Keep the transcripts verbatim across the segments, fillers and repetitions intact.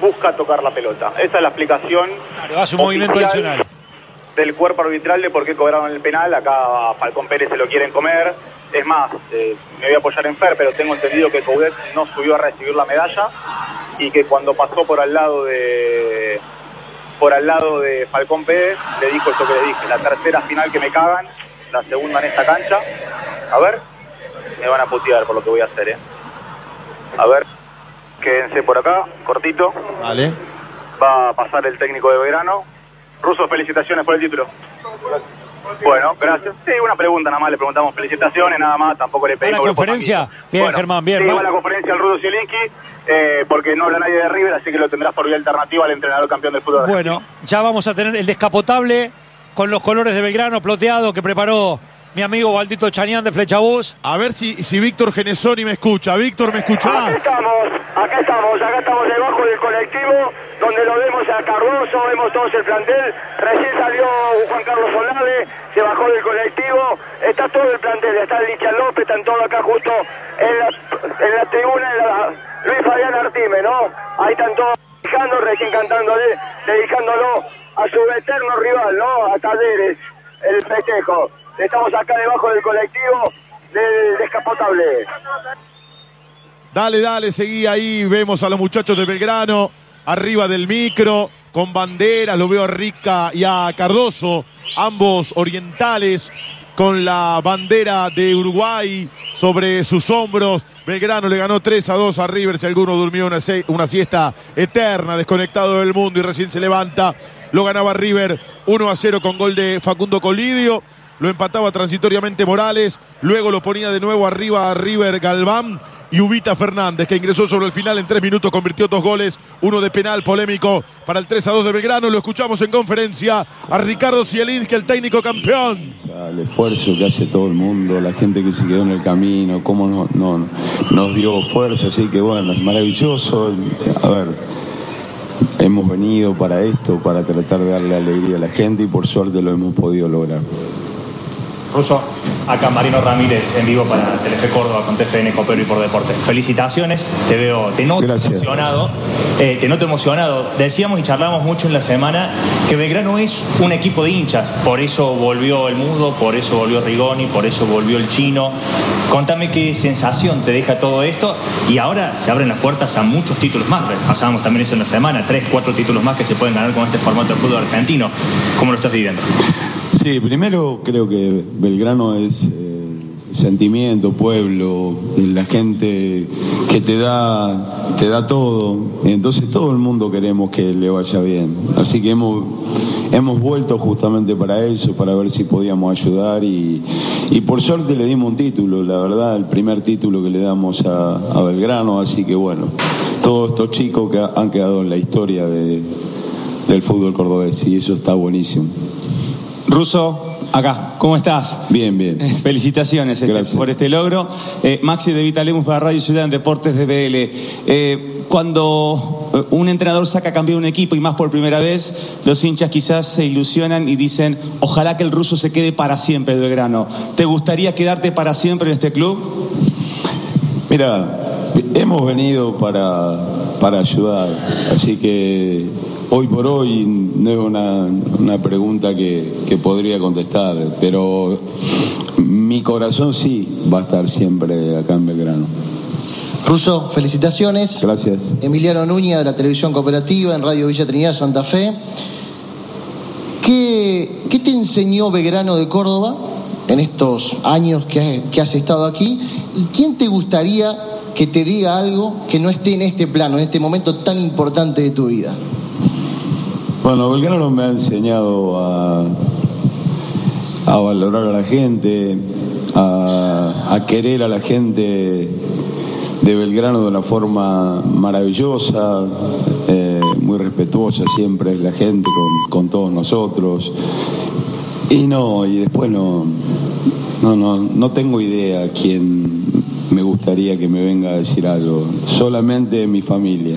busca tocar la pelota. Esa es la explicación. Claro, hace un movimiento adicional del cuerpo arbitral de por qué cobraron el penal. Acá a Falcón Pérez se lo quieren comer. Es más, eh, me voy a apoyar en Fer, pero tengo entendido que Coudet no subió a recibir la medalla y que cuando pasó por al lado de por al lado de Falcón Pérez le dijo esto que le dije: la tercera final que me cagan, la segunda en esta cancha. A ver, me van a putear por lo que voy a hacer, eh. A ver, quédense por acá, cortito. Vale. Va a pasar el técnico de Belgrano. Russo, felicitaciones por el título. Bueno, gracias. Sí, una pregunta nada más, le preguntamos felicitaciones, nada más, tampoco le pedimos... ¿A la conferencia? Bien, bueno, Germán, bien. Sí, va a la conferencia el Rudo Zielinski, eh, porque no habla nadie de River, así que lo tendrás por vía alternativa al entrenador campeón del fútbol. Bueno, ya vamos a tener el descapotable con los colores de Belgrano ploteado que preparó mi amigo Valdito Chañán de Flechabús. A ver si, si Víctor Genesoni me escucha. Víctor, ¿me escuchás? Acá estamos, acá estamos, acá estamos debajo del colectivo, donde lo vemos a Cardoso, vemos todos el plantel. Recién salió Juan Carlos Olave, se bajó del colectivo, está todo el plantel, está Licha López, están todos acá justo en la, en la tribuna de la Luis Fabián Artime, ¿no? Ahí están todos dedicando, recién cantándole, dedicándolo a su eterno rival, ¿no? A Talleres, el festejo. Estamos acá debajo del colectivo del descapotable. Dale, dale, seguí ahí. Vemos a los muchachos de Belgrano arriba del micro con banderas. Lo veo a Rica y a Cardoso, ambos orientales, con la bandera de Uruguay sobre sus hombros. Belgrano le ganó tres a dos a River. Si alguno durmió una, una siesta eterna, desconectado del mundo y recién se levanta, lo ganaba River uno a cero con gol de Facundo Colidio. Lo empataba transitoriamente Morales, luego lo ponía de nuevo arriba a River Galván y Ubita Fernández, que ingresó sobre el final en tres minutos, convirtió dos goles, uno de penal polémico para el tres a dos de Belgrano. Lo escuchamos en conferencia a Ricardo Zielinski, el técnico campeón. O sea, el esfuerzo que hace todo el mundo, la gente que se quedó en el camino, cómo no, no, nos dio fuerza, así que bueno, es maravilloso. A ver, hemos venido para esto, para tratar de darle alegría a la gente y por suerte lo hemos podido lograr. Russo, acá Marino Ramírez en vivo para Telefe Córdoba con T F N, Copero y por Deporte. Felicitaciones, te veo, te noto Gracias. emocionado, eh, te noto emocionado. Decíamos y charlamos mucho en la semana que Belgrano es un equipo de hinchas, por eso volvió el Mudo, por eso volvió Rigoni, por eso volvió el Chino. Contame qué sensación te deja todo esto y ahora se abren las puertas a muchos títulos más. Pasábamos también eso en la semana, tres, cuatro títulos más que se pueden ganar con este formato de fútbol argentino. ¿Cómo lo estás viviendo? Sí, primero creo que Belgrano es eh, sentimiento, pueblo, la gente que te da, te da todo. Entonces todo el mundo queremos que le vaya bien. Así que hemos, hemos vuelto justamente para eso, para ver si podíamos ayudar y, y por suerte le dimos un título, la verdad, el primer título que le damos a, a Belgrano. Así que bueno, todos estos chicos que han quedado en la historia de, del fútbol cordobés y eso está buenísimo. Russo, acá, ¿cómo estás? Bien, bien. Eh, felicitaciones este, por este logro. Eh, Maxi de Vitalemus para Radio Ciudad en Deportes de B L. Eh, cuando un entrenador saca campeón un equipo y más por primera vez, los hinchas quizás se ilusionan y dicen, ojalá que el Russo se quede para siempre de Belgrano. ¿Te gustaría quedarte para siempre en este club? Mira, hemos venido para, para ayudar, así que hoy por hoy no es una, una pregunta que, que podría contestar, pero mi corazón sí va a estar siempre acá en Belgrano. Russo, felicitaciones. Gracias. Emiliano Núñez de la Televisión Cooperativa en Radio Villa Trinidad Santa Fe. ¿Qué, qué te enseñó Belgrano de Córdoba en estos años que has, que has estado aquí? ¿Y quién te gustaría que te diga algo que no esté en este plano, en este momento tan importante de tu vida? Bueno, Belgrano me ha enseñado a, a valorar a la gente, a, a querer a la gente de Belgrano de una forma maravillosa, eh, muy respetuosa siempre es la gente con, con todos nosotros. Y no, y después no, no, no, no tengo idea quién me gustaría que me venga a decir algo, solamente mi familia.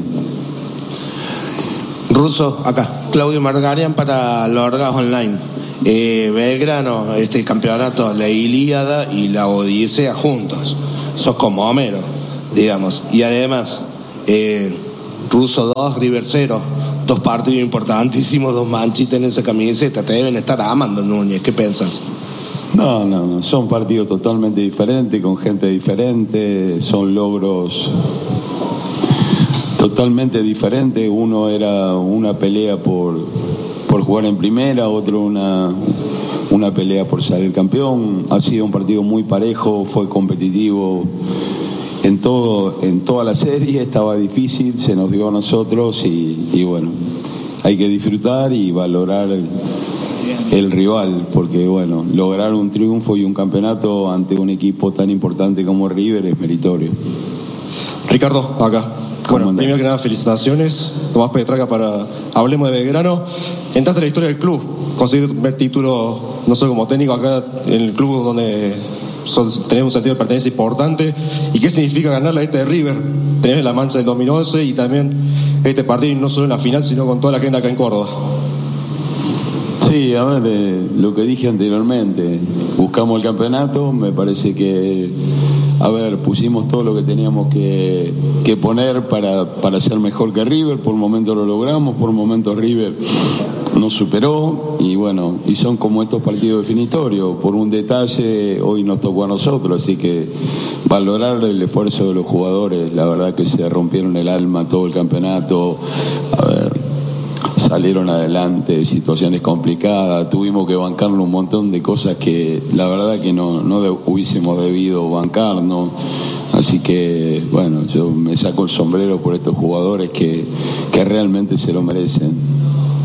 Russo, acá, Claudio Margarian para Lorgas Online. Eh, Belgrano, este campeonato, la Ilíada y la Odisea juntos. Sos como Homero, digamos. Y además, eh, Russo dos, River cero. Dos partidos importantísimos, dos manchitas en esa camiseta. Te deben estar amando, Núñez. ¿Qué piensas? No, no, no. Son partidos totalmente diferentes, con gente diferente. Son logros totalmente diferentes. Uno era una pelea por, por jugar en primera, otro una, una pelea por salir campeón. Ha sido un partido muy parejo, fue competitivo. En todo, en toda la serie estaba difícil, se nos dio a nosotros y, y bueno, hay que disfrutar y valorar el, el rival, porque bueno, lograr un triunfo y un campeonato ante un equipo tan importante como River es meritorio. Ricardo, acá. Bueno, primero que nada, felicitaciones. Tomás Petraca para Hablemos de Belgrano. Entraste en la historia del club, conseguiste tu primer título, no solo como técnico acá en el club donde tenés un sentido de pertenencia importante. ¿Y qué significa ganar la este de River? Tenés la mancha del dos mil once y también este partido, no solo en la final, sino con toda la gente acá en Córdoba. Sí, a ver, eh, lo que dije anteriormente, buscamos el campeonato, me parece que, a ver, pusimos todo lo que teníamos que, que poner para, para ser mejor que River, por momentos lo logramos, por momentos River nos superó y bueno, y son como estos partidos definitorios, por un detalle hoy nos tocó a nosotros, así que valorar el esfuerzo de los jugadores, la verdad que se rompieron el alma todo el campeonato, a ver, salieron adelante, situaciones complicadas, tuvimos que bancarnos un montón de cosas que la verdad que no, no de, hubiésemos debido bancarnos, así que bueno, yo me saco el sombrero por estos jugadores que, que realmente se lo merecen.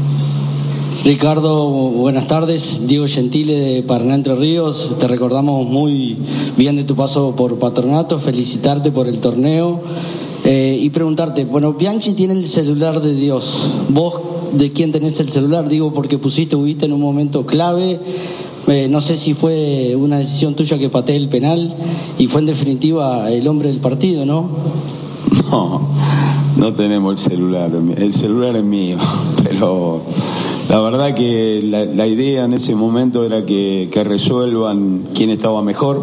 Ricardo, buenas tardes. Diego Gentile de Paraná Entre Ríos. Te recordamos muy bien de tu paso por Patronato, felicitarte por el torneo eh, y preguntarte, bueno, Bianchi tiene el celular de Dios. ¿Vos de quién tenés el celular? Digo porque pusiste Ubita en un momento clave. Eh, no sé si fue una decisión tuya que pateé el penal y fue en definitiva el hombre del partido, ¿no? No, no tenemos el celular. El celular es mío, pero la verdad que la, la idea en ese momento era que, que resuelvan quién estaba mejor,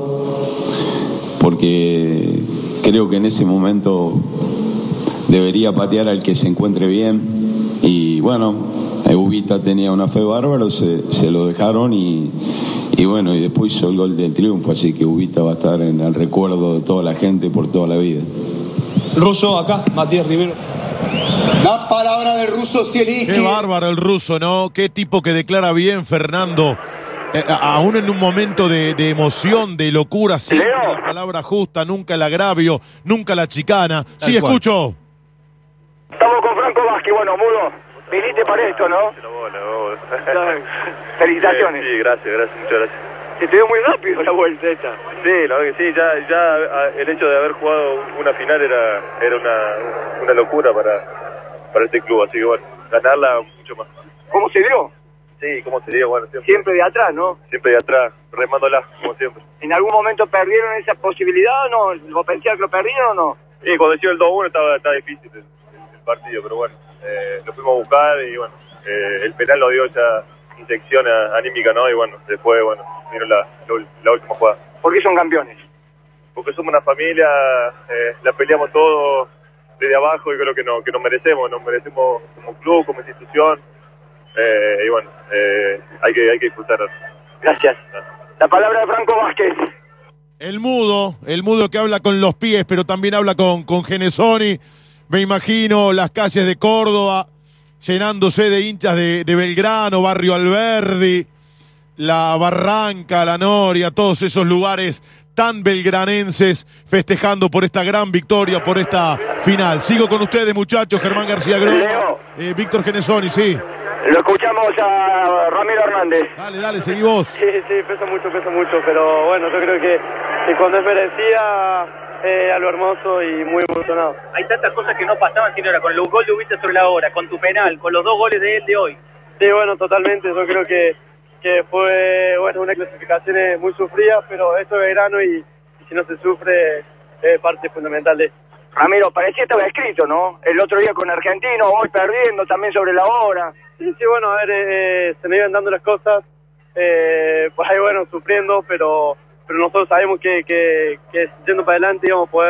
porque creo que en ese momento debería patear al que se encuentre bien y bueno, Ubita tenía una fe bárbara, se, se lo dejaron y, y bueno, y después hizo el gol del triunfo, así que Ubita va a estar en el recuerdo de toda la gente por toda la vida. Russo, acá, Matías Rivero. La palabra del Russo Zielinski. Qué bárbaro el Russo, ¿no? Qué tipo que declara bien, Fernando. Eh, aún en un momento de, de emoción, de locura, siempre Leo. La palabra justa, nunca el agravio, nunca la chicana. Tal sí, cual. Escucho. Estamos con Franco Vázquez, bueno, Mudo, viniste para esto, ¿no? Felicitaciones. Sí, gracias, gracias, muchas gracias. Se te dio muy rápido la vuelta esta. Sí, la verdad que sí, ya, ya el hecho de haber jugado una final era, era una, una locura para, para este club, así que bueno, ganarla mucho más. ¿Cómo se dio? Sí, cómo se dio, bueno, siempre. Siempre de atrás, ¿no? Siempre de atrás, remándola, como siempre. ¿En algún momento perdieron esa posibilidad o no? ¿Lo pensaban que lo perdieron o no? Sí, cuando decía el dos uno estaba, estaba difícil el, el partido, pero bueno, eh, lo fuimos a buscar y bueno, eh, el penal nos dio esa inyección anímica, ¿no? Y bueno, después, bueno, vino la, la, la última jugada. ¿Por qué son campeones? Porque somos una familia, eh, la peleamos todos desde abajo y creo que, no, que nos merecemos, nos merecemos como club, como institución, eh, y bueno, eh, hay que hay que disfrutar. Gracias. La palabra de Franco Vázquez. El mudo, el mudo que habla con los pies, pero también habla con, con Genesoni. Me imagino las calles de Córdoba llenándose de hinchas de, de Belgrano, Barrio Alberdi, la Barranca, la Noria, todos esos lugares tan belgranenses festejando por esta gran victoria, por esta final. Sigo con ustedes, muchachos. Germán García Groba, eh, Víctor Genesoni, sí. Lo escuchamos a Ramiro Hernández. Dale, dale, seguí vos. Sí, sí, pesa mucho, pesa mucho, pero bueno, yo creo que, que cuando es merecía... Eh, a lo hermoso y muy emocionado. Hay tantas cosas que no pasaban, sino ahora con el gol de Ubita sobre la hora, con tu penal, con los dos goles de él de hoy. Sí, bueno, totalmente. Yo creo que, que fue bueno una clasificación muy sufrida, pero esto es verano y, y si no se sufre es parte fundamental de... Ramiro, parecía que estaba escrito, ¿no? El otro día con Argentino, hoy perdiendo también sobre la hora. Sí, sí, bueno, a ver, eh, se me iban dando las cosas, eh, pues ahí bueno, sufriendo, pero... pero nosotros sabemos que, que, que yendo para adelante íbamos a poder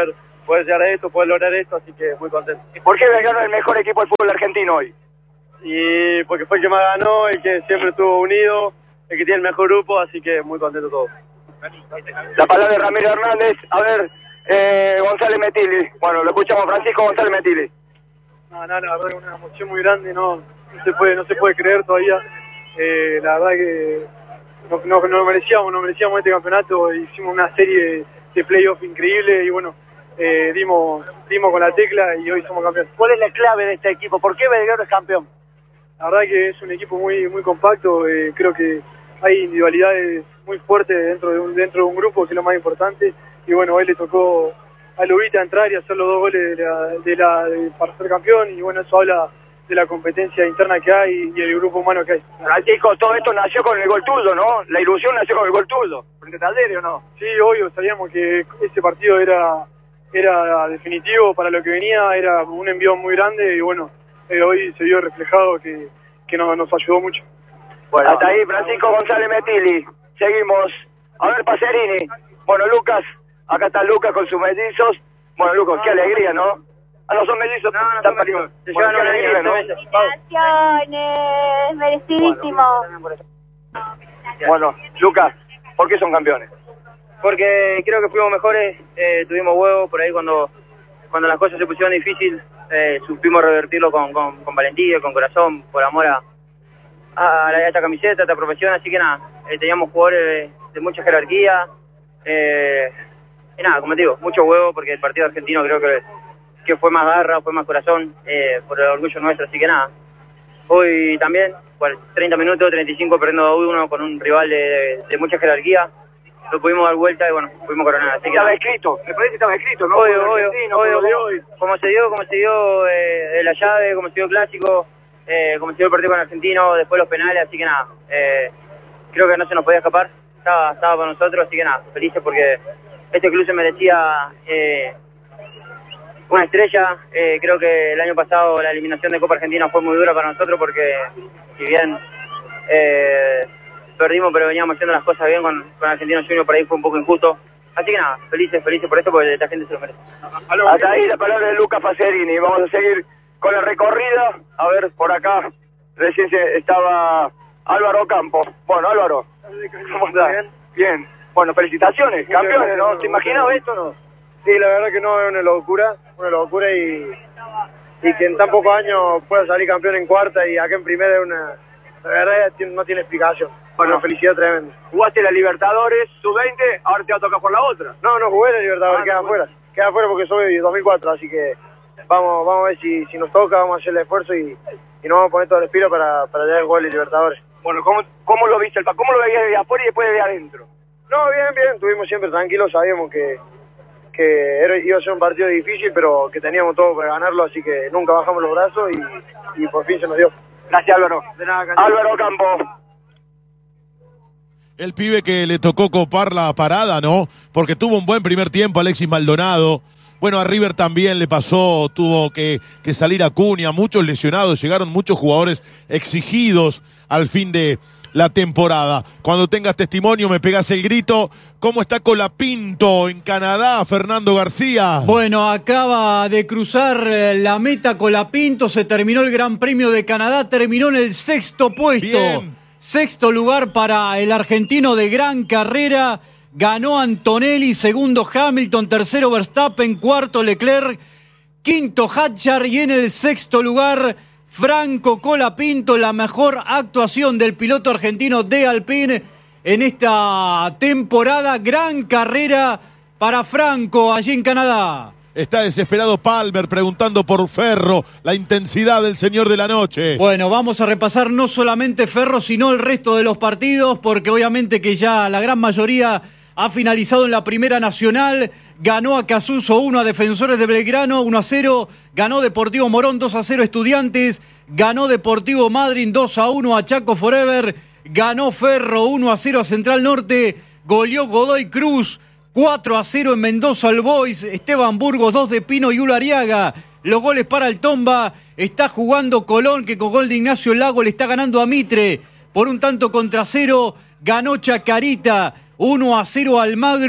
poder llegar a esto, poder lograr esto, así que muy contento. ¿Y por qué Belgrano es el mejor equipo del fútbol argentino hoy? Y porque fue el que más ganó, el que siempre estuvo unido, el que tiene el mejor grupo, así que muy contento todos. La palabra de Ramiro Hernández. A ver, eh, González Metilli. Bueno, lo escuchamos, Francisco González Metilli. No, no, la verdad que una emoción muy grande, no, no se puede, no se puede creer todavía. Eh, la verdad que no, no, no merecíamos, no merecíamos este campeonato. Hicimos una serie de playoffs increíble y bueno, eh, dimos, dimos con la tecla y hoy somos campeones. ¿Cuál es la clave de este equipo? ¿Por qué Belgrano es campeón? La verdad que es un equipo muy, muy compacto. Eh, creo que hay individualidades muy fuertes dentro de un, dentro de un grupo, que es lo más importante. Y bueno, hoy le tocó a Lubita entrar y hacer los dos goles de la, de la, de, para ser campeón, y bueno, eso habla de la competencia interna que hay y el grupo humano que hay. Francisco, todo esto nació con el gol tuyo, ¿no? La ilusión nació con el gol tuyo, frente a Talleres, ¿o no? Sí, obvio, sabíamos que ese partido era, era definitivo para lo que venía, era un envío muy grande y bueno, eh, hoy se vio reflejado que, que nos, nos ayudó mucho. Bueno, hasta ahí Francisco González Metilli. Seguimos. A ver, Pacerini. Bueno, Lucas, acá está Lucas con sus mellizos. Bueno, Lucas, qué alegría, ¿no? Ah, no, son mellizos. No, no, son mellizos. Se llevan una alegría, ¿no? Felicitaciones, merecidísimo. Bueno, Lucas, ¿por qué son campeones? Porque creo que fuimos mejores, eh, tuvimos huevos por ahí cuando cuando las cosas se pusieron difícil, eh, supimos revertirlo con, con, con valentía, con corazón, por amor a, a, a esta camiseta, a esta profesión, así que nada, eh, teníamos jugadores de, de mucha jerarquía, eh, y nada, como te digo, mucho huevo, porque el partido argentino creo que, que fue más garra, fue más corazón, eh, por el orgullo nuestro, así que nada. Hoy también, por treinta minutos, treinta y cinco perdiendo a uno con un rival de, de, de mucha jerarquía, lo pudimos dar vuelta y bueno, pudimos coronar. Así que estaba escrito, me parece que estaba escrito, ¿no? Obvio, obvio, obvio, como, como se dio, como se dio eh, de la llave, como se dio el clásico, eh, como se dio el partido con el Argentino, después los penales, así que nada, eh, creo que no se nos podía escapar, estaba, estaba para nosotros, así que nada, felices porque este club se merecía eh, una estrella. Eh, creo que el año pasado la eliminación de Copa Argentina fue muy dura para nosotros porque si bien eh, perdimos, pero veníamos haciendo las cosas bien con, con Argentino Junior, por ahí fue un poco injusto. Así que nada, felices, felices por esto porque la gente se lo merece. Hasta ahí la palabra de Lucas Pacerini. Vamos a seguir con la recorrida. A ver, por acá recién se estaba Álvaro Campo. Bueno, Álvaro, ¿cómo estás? Bien. Bien. Bueno, felicitaciones, campeones, ¿no? ¿Te imaginabas esto o no? Sí, la verdad que no, es una locura, una locura y, y que en tan pocos años pueda salir campeón en cuarta y acá en primera es una... La verdad no tiene explicación. Bueno, felicidad tremenda. Jugaste la Libertadores, sub veinte, ahora te va a tocar por la otra. No, no jugué la Libertadores, ah, queda no afuera. Queda afuera porque soy dos mil cuatro, así que vamos vamos a ver si, si nos toca, vamos a hacer el esfuerzo y, y nos vamos a poner todo el espiro para, para llegar al gol de Libertadores. Bueno, ¿cómo, cómo lo viste, el ¿Cómo lo veías desde afuera y después desde adentro? No, bien, bien, estuvimos siempre tranquilos, sabíamos que, que era, iba a ser un partido difícil, pero que teníamos todo para ganarlo, así que nunca bajamos los brazos y, y por fin se nos dio. Gracias, Álvaro. De nada, Álvaro Campo. El pibe que le tocó copar la parada, ¿no? Porque tuvo un buen primer tiempo Alexis Maldonado. Bueno, a River también le pasó, tuvo que, que salir Acuña, muchos lesionados, llegaron muchos jugadores exigidos al fin de la temporada. Cuando tengas testimonio me pegas el grito. ¿Cómo está Colapinto en Canadá, Fernando García? Bueno, acaba de cruzar la meta Colapinto, se terminó el Gran Premio de Canadá, terminó en el sexto puesto. Bien. Sexto lugar para el argentino de gran carrera, ganó Antonelli, segundo Hamilton, tercero Verstappen, cuarto Leclerc, quinto Hadjar y en el sexto lugar Franco Colapinto, la mejor actuación del piloto argentino de Alpine en esta temporada. Gran carrera para Franco allí en Canadá. Está desesperado Palmer preguntando por Ferro, la intensidad del señor de la noche. Bueno, vamos a repasar no solamente Ferro, sino el resto de los partidos, porque obviamente que ya la gran mayoría ha finalizado en la Primera Nacional. Ganó a Casuso uno a Defensores de Belgrano uno a cero, ganó Deportivo Morón dos a cero Estudiantes, ganó Deportivo Madryn dos a uno a Chaco Forever, ganó Ferro uno a cero a Central Norte, goleó Godoy Cruz cuatro a cero en Mendoza al Boys, Esteban Burgos dos de Pino y Ulo Ariaga. Los goles para el Tomba, está jugando Colón que con gol de Ignacio Lago le está ganando a Mitre por un tanto contra cero, ganó Chacarita uno a cero Almagro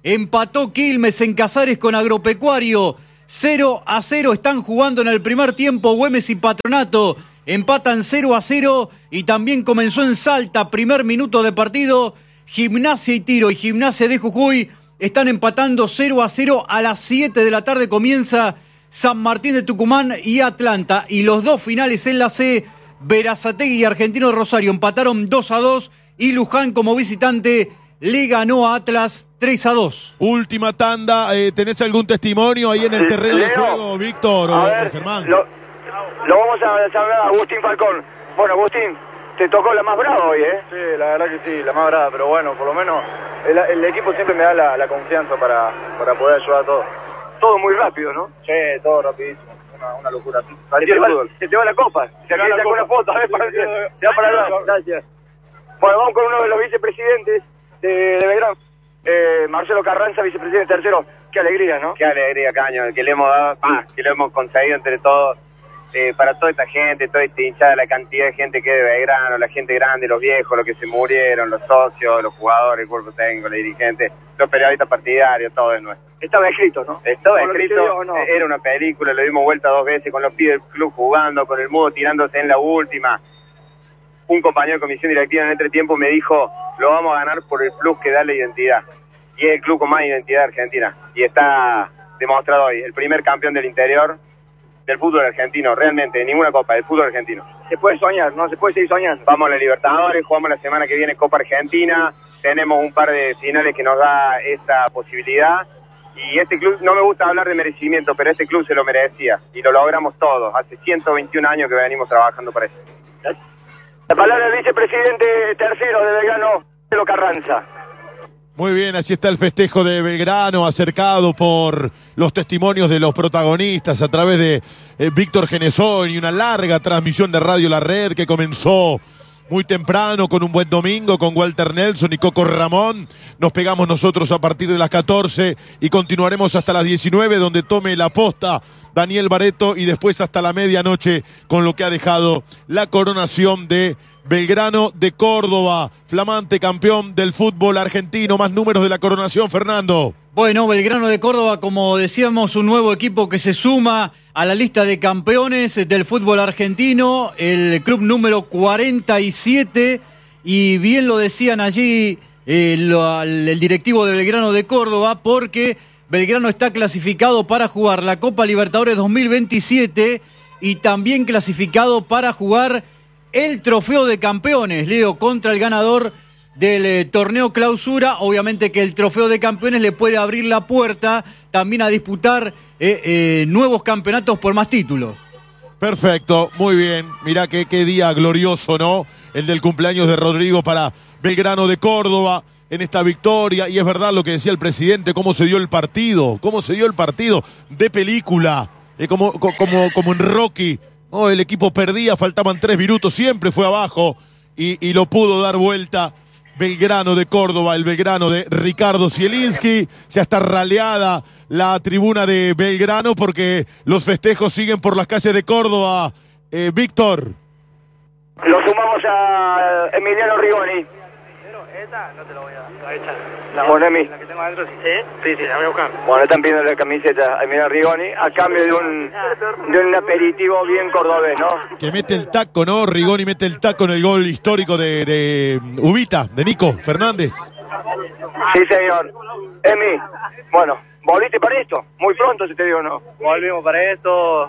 empató Quilmes en Casares con Agropecuario, cero a cero están jugando en el primer tiempo Güemes y Patronato, empatan cero a cero y también comenzó en Salta, primer minuto de partido, Gimnasia y Tiro y Gimnasia de Jujuy están empatando cero a cero, a las siete de la tarde comienza San Martín de Tucumán y Atlanta, y los dos finales en la C, Berazategui y Argentino de Rosario empataron dos a dos y Luján como visitante le ganó a Atlas tres a dos. Última tanda, eh, ¿tenés algún testimonio ahí en el terreno de juego, Víctor o, ver, o Germán? Lo, lo vamos a llamar a Agustín Falcón. Bueno, Agustín, te tocó la más brava hoy, ¿eh? Sí, la verdad que sí, la más brava, pero bueno, por lo menos el, el equipo siempre me da la, la confianza para, para poder ayudar a todos. Todo muy rápido, ¿no? Sí, todo rapidísimo, una, una locura. Se te, va, se te va la copa, se te va una foto, a ver, para, se va para allá. Gracias. Bueno, vamos con uno de los vicepresidentes de, de Belgrano, eh, Marcelo Carranza, vicepresidente tercero. Qué alegría, ¿no? Qué alegría, Caño, que le hemos dado, ah, que lo hemos conseguido entre todos. Eh, para toda esta gente, toda esta hinchada, la cantidad de gente que es de Belgrano, la gente grande, los viejos, los que se murieron, los socios, los jugadores, el cuerpo técnico, los dirigentes, los periodistas partidarios, todo es nuestro. Estaba escrito, ¿no? Estaba escrito, no. Era una película, lo dimos vuelta dos veces con los pibes del club jugando, con el mudo tirándose en la última. Un compañero de comisión directiva en el entretiempo me dijo, lo vamos a ganar por el club que da la identidad. Y es el club con más identidad de Argentina. Y está demostrado hoy, el primer campeón del interior del fútbol argentino, realmente, ninguna copa, del fútbol argentino. Se puede soñar, ¿no? Se puede seguir soñando. Vamos a la Libertadores, jugamos la semana que viene Copa Argentina, tenemos un par de finales que nos da esa posibilidad, y este club, no me gusta hablar de merecimiento, pero este club se lo merecía, y lo logramos todos, hace ciento veintiún años que venimos trabajando para eso. La palabra del vicepresidente tercero de Belgrano, Marcelo Carranza. Muy bien, así está el festejo de Belgrano, acercado por los testimonios de los protagonistas a través de eh, Víctor Genesón y una larga transmisión de Radio La Red que comenzó muy temprano con un buen domingo con Walter Nelson y Coco Ramón. Nos pegamos nosotros a partir de las catorce y continuaremos hasta las diecinueve, donde tome la posta Daniel Barreto, y después hasta la medianoche con lo que ha dejado la coronación de Belgrano de Córdoba, flamante campeón del fútbol argentino. Más números de la coronación, Fernando. Bueno, Belgrano de Córdoba, como decíamos, un nuevo equipo que se suma a la lista de campeones del fútbol argentino, el club número cuarenta y siete, y bien lo decían allí eh, lo, el directivo de Belgrano de Córdoba, porque Belgrano está clasificado para jugar la Copa Libertadores dos mil veintisiete y también clasificado para jugar el Trofeo de Campeones, Leo, contra el ganador del eh, torneo clausura. Obviamente que el Trofeo de Campeones le puede abrir la puerta también a disputar eh, eh, nuevos campeonatos por más títulos. Perfecto, muy bien. Mirá qué, qué día glorioso, ¿no? El del cumpleaños de Rodrigo para Belgrano de Córdoba en esta victoria. Y es verdad lo que decía el presidente, cómo se dio el partido, cómo se dio el partido de película, eh, como, como, como en Rocky. Oh, el equipo perdía, faltaban tres minutos, siempre fue abajo y, y lo pudo dar vuelta Belgrano de Córdoba, el Belgrano de Ricardo Zielinski. Ya está raleada la tribuna de Belgrano porque los festejos siguen por las calles de Córdoba. Eh, Víctor. Lo sumamos a Emiliano Rigoni. Esta no te lo voy a echar. La, bueno, Emi. La que tengo adentro, sí. ¿Sí? Sí, sí, la voy a buscar. Bueno, están pidiendo la camiseta a Emiliano Rigoni a cambio de un, de un aperitivo bien cordobés, ¿no? Que mete el taco, ¿no? Rigoni mete el taco en el gol histórico de, de Ubita, de Nico Fernández. Sí, señor. Emi, bueno, ¿volviste para esto? Muy pronto, si te digo, ¿no? Volvimos para esto.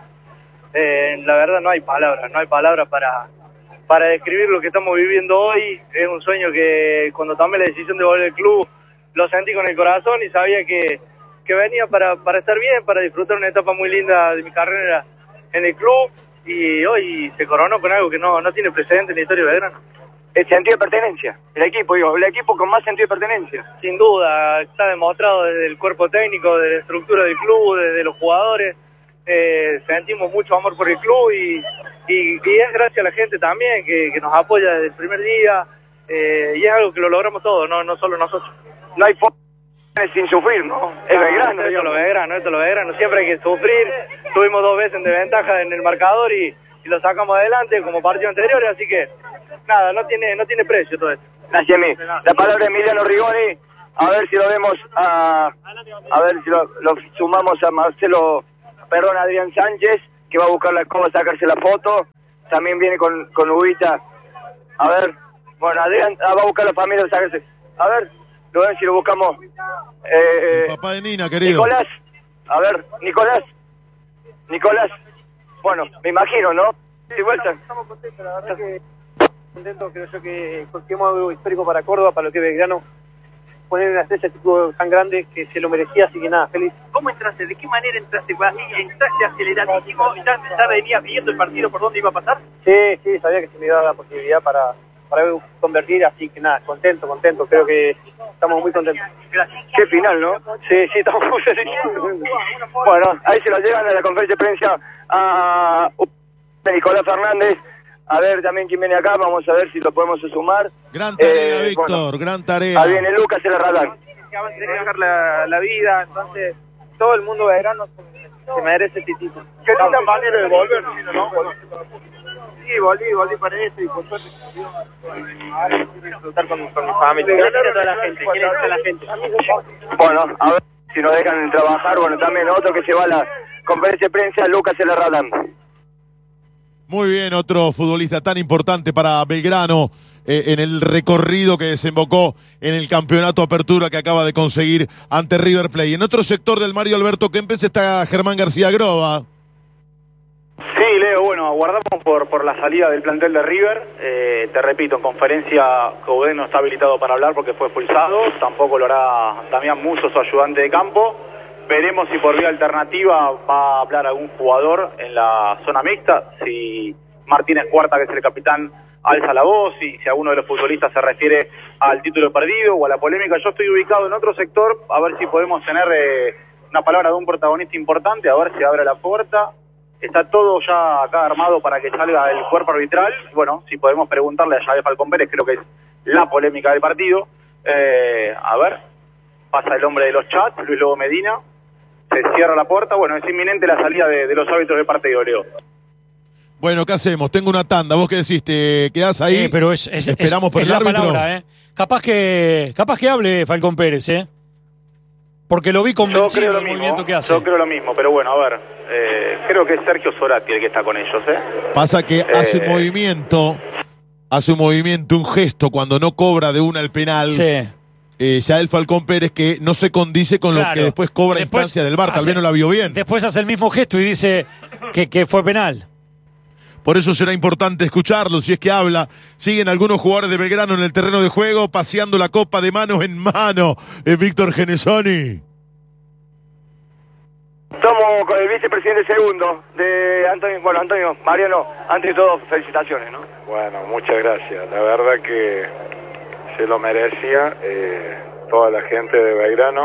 Eh, la verdad no hay palabras, no hay palabras para... para describir lo que estamos viviendo hoy. Es un sueño que cuando tomé la decisión de volver al club lo sentí con el corazón y sabía que, que venía para, para estar bien, para disfrutar una etapa muy linda de mi carrera en el club, y hoy se coronó con algo que no, no tiene precedente en la historia de Belgrano. El sentido de pertenencia, el equipo, digo, el equipo con más sentido de pertenencia. Sin duda, está demostrado desde el cuerpo técnico, desde la estructura del club, desde los jugadores. Eh, sentimos mucho amor por el club y, y, y es gracias a la gente también que, que nos apoya desde el primer día, eh, y es algo que lo logramos todos, no, no solo nosotros. No hay forma sin sufrir, ¿no? Es Belgrano. Esto lo Belgrano, esto lo Belgrano, siempre hay que sufrir. Tuvimos dos veces en desventaja en el marcador y, y lo sacamos adelante como partidos anteriores, así que nada, no tiene, no tiene precio todo esto. Gracias, Emi. La palabra de Emiliano Rigoni, a ver si lo vemos a, a ver si lo, lo sumamos a Marcelo, perdón, Adrián Sánchez, que va a buscar la escoba, sacarse la foto. También viene con, con Ubita. A ver, bueno, Adrián ah, va a buscar a la familia, sacarse. A ver, lo ven si lo buscamos. Eh, El papá de Nina, querido. Nicolás, a ver, Nicolás, Nicolás, bueno, me imagino, ¿no? Sí, vuelta. Estamos contentos, la verdad que contentos, creo yo que conseguimos algo histórico para Córdoba, para lo que es Belgrano, poner una estrella tipo tan grande que se lo merecía, así que nada, feliz. ¿Cómo entraste? ¿De qué manera entraste? ¿Entraste aceleradísimo? ¿Ya, ya venías viendo el partido por dónde iba a pasar? Sí, sí, sabía que se me iba a dar la posibilidad para, para convertir, así que nada, contento, contento, creo que estamos muy contentos. Gracias. Qué final, ¿no? Sí, sí, estamos muy felices. Bueno, ahí se lo llevan a la conferencia de prensa a Nicolás Fernández. A ver también quién viene acá, vamos a ver si lo podemos sumar. Gran tarea, eh, Víctor, bueno, gran tarea. Ahí viene Lucas en el radar. Que van a tener que dejar la, la vida, entonces todo el mundo Belgrano se, se merece este título. Qué linda manera de volver, ¿no? Sí, volví, volví para eso y por suerte disfrutar con, con mi familia. Gracias a toda la gente, gracias a la gente. Bueno, a ver si nos dejan trabajar. Bueno, también otro que se va a la conferencia de prensa, Lucas en el radar. Muy bien, otro futbolista tan importante para Belgrano eh, en el recorrido que desembocó en el campeonato Apertura que acaba de conseguir ante River Plate. En otro sector del Mario Alberto Kempes está Germán García Groba. Sí, Leo, bueno, aguardamos por, por la salida del plantel de River. Eh, te repito, en conferencia Coudet no está habilitado para hablar porque fue expulsado. Tampoco lo hará Damián Musso, su ayudante de campo. Veremos si por vía alternativa va a hablar algún jugador en la zona mixta, si Martínez Cuarta, que es el capitán, alza la voz, y si alguno de los futbolistas se refiere al título perdido o a la polémica. Yo estoy ubicado en otro sector, a ver si podemos tener eh, una palabra de un protagonista importante, a ver si abre la puerta. Está todo ya acá armado para que salga el cuerpo arbitral. Bueno, si podemos preguntarle a Javier Falcón Pérez, creo que es la polémica del partido. Eh, a ver, pasa el hombre de los chats, Luis Lobo Medina. Se cierra la puerta, bueno, es inminente la salida de, de los árbitros del partido, Leo. Bueno, ¿qué hacemos? Tengo una tanda. ¿Vos qué decís? ¿Te quedás ahí? Eh, pero es, es, Esperamos es, por es el la árbitro. Palabra, ¿eh? Capaz que, capaz que hable Falcón Pérez, ¿eh? Porque lo vi convencido del movimiento que hace. Yo creo lo mismo, pero bueno, a ver, eh, creo que es Sergio Sorati el que está con ellos, ¿eh? Pasa que Eh, hace un movimiento, hace un movimiento, un gesto cuando no cobra de una el penal. Sí. Eh, ya el Falcón Pérez que no se condice con Claro. lo que después cobra Después instancia del V A R, tal hace- vez no la vio bien. Después hace el mismo gesto y dice que, que fue penal. Por eso será importante escucharlo, si es que habla. Siguen algunos jugadores de Belgrano en el terreno de juego, paseando la copa de mano en mano. Eh, Víctor Genesoni. Estamos con el vicepresidente segundo de Antonio, bueno, Antonio, Mariano, antes de todo, felicitaciones, ¿no? Bueno, muchas gracias. La verdad que se lo merecía eh, toda la gente de Belgrano,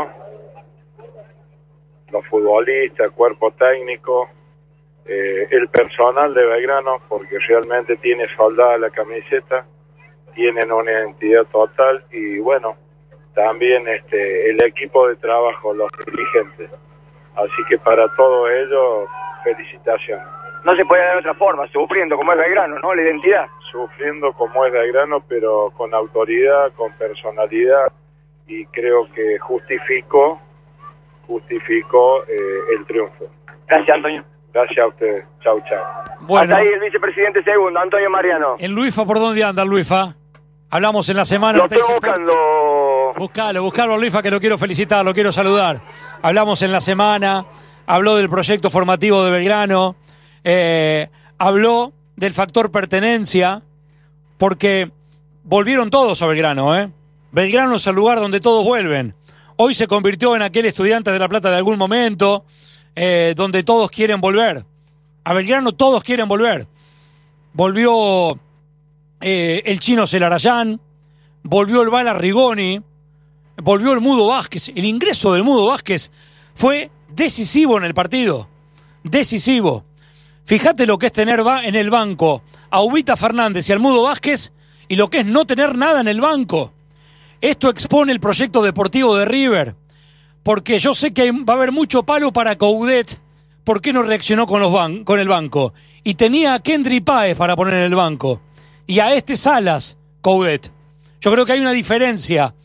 los futbolistas, cuerpo técnico, eh, el personal de Belgrano, porque realmente tiene soldada la camiseta, tienen una identidad total y bueno, también este el equipo de trabajo, los dirigentes. Así que para todo ello, felicitaciones. No se puede dar de otra forma, sufriendo como es Belgrano, ¿no? La identidad. Sufriendo como es Belgrano, pero con autoridad, con personalidad, y creo que justificó, justificó eh, el triunfo. Gracias, Antonio. Gracias a ustedes. Chau, chau. Bueno. Hasta ahí el vicepresidente segundo, Antonio Mariano. En Luifa, ¿por dónde anda Luifa? Hablamos en la semana. Lo en Teis estoy Sports. buscando. Buscalo, buscalo, Luifa, que lo quiero felicitar, lo quiero saludar. Hablamos en la semana, habló del proyecto formativo de Belgrano, eh, habló del factor pertenencia, porque volvieron todos a Belgrano, ¿eh? Belgrano es el lugar donde todos vuelven. Hoy se convirtió en aquel Estudiantes de La Plata de algún momento, eh, donde todos quieren volver. A Belgrano todos quieren volver. Volvió eh, el Chino Celarayán, volvió el Bala Rigoni, volvió el Mudo Vázquez. El ingreso del Mudo Vázquez fue decisivo en el partido. Decisivo. Fíjate lo que es tener en el banco a Ubita Fernández y al Mudo Vázquez y lo que es no tener nada en el banco. Esto expone el proyecto deportivo de River. Porque yo sé que va a haber mucho palo para Coudet. ¿Por qué no reaccionó con, los ban con el banco? Y tenía a Kendry Páez para poner en el banco. Y a este Salas, Coudet. Yo creo que hay una diferencia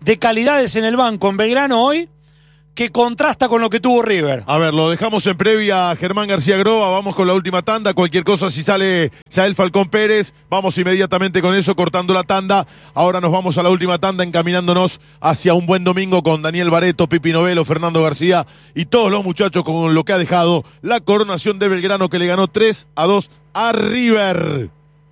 de calidades en el banco en Belgrano hoy que contrasta con lo que tuvo River. A ver, lo dejamos en previa a Germán García Groba, vamos con la última tanda, cualquier cosa si sale Yael Falcón Pérez, vamos inmediatamente con eso, cortando la tanda. Ahora nos vamos a la última tanda, encaminándonos hacia un buen domingo con Daniel Bareto, Pipi Novelo, Fernando García y todos los muchachos con lo que ha dejado la coronación de Belgrano, que le ganó tres a dos a River.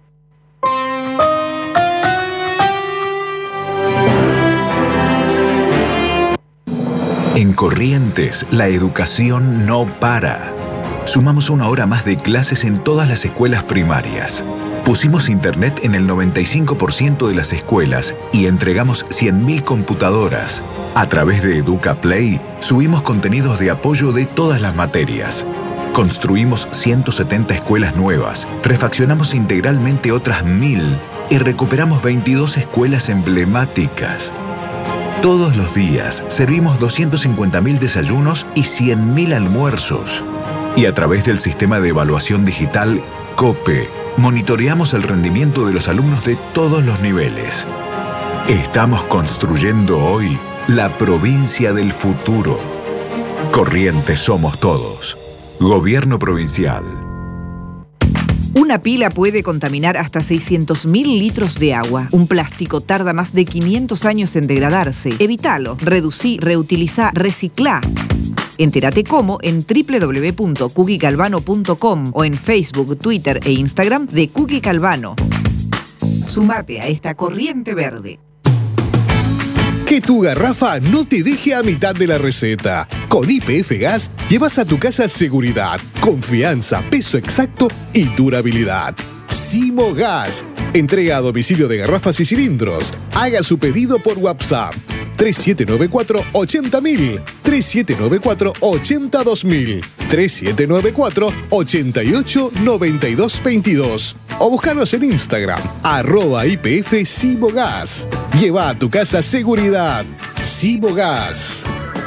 En Corrientes, la educación no para. Sumamos una hora más de clases en todas las escuelas primarias. Pusimos internet en el noventa y cinco por ciento de las escuelas y entregamos cien mil computadoras. A través de EducaPlay, subimos contenidos de apoyo de todas las materias. Construimos ciento setenta escuelas nuevas, refaccionamos integralmente otras mil y recuperamos veintidós escuelas emblemáticas. Todos los días servimos doscientos cincuenta mil desayunos y cien mil almuerzos. Y a través del sistema de evaluación digital COPE, monitoreamos el rendimiento de los alumnos de todos los niveles. Estamos construyendo hoy la provincia del futuro. Corrientes somos todos. Gobierno Provincial. Una pila puede contaminar hasta seiscientos mil litros de agua. Un plástico tarda más de quinientos años en degradarse. Evítalo, reducí, reutilizá, reciclá. Entérate cómo en doble u doble u doble u punto cookie calvano punto com o en Facebook, Twitter e Instagram de Cookie Calvano. Sumate a esta corriente verde. Que tu garrafa no te deje a mitad de la receta. Con Y P F Gas llevas a tu casa seguridad, confianza, peso exacto y durabilidad. Simo Gas. Entrega a domicilio de garrafas y cilindros. Haga su pedido por WhatsApp. tres siete nueve cuatro ochenta mil, tres siete nueve cuatro ochenta dos mil, tres siete nueve cuatro ochenta y ocho noventa y dos veintidós o búscanos en Instagram, arroba I P F Simo Gas. Lleva a tu casa seguridad. Simo Gas.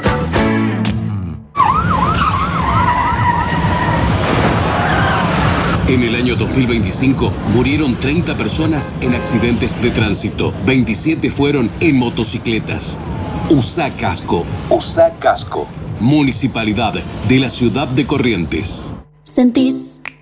En el año dos mil veinticinco murieron treinta personas en accidentes de tránsito. veintisiete fueron en motocicletas. Usá casco. Usá casco. Municipalidad de la Ciudad de Corrientes. Sentís